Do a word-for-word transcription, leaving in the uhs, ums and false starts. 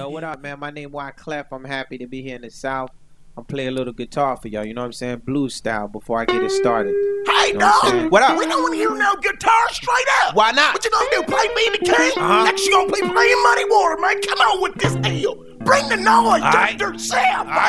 what up, man? My name Wyclef. I'm happy to be here in the South. I'm playing a little guitar for y'all, you know what I'm saying? Blues style before I get it started. Hey, you know dog! What, what up? We don't want to hear no guitar straight up. Why not? What you gonna do, play Me the King? Uh-huh. Next you gonna play Playing Muddy Water, man. Come on with this deal. Bring the noise, All right. Doctor Sam. All right.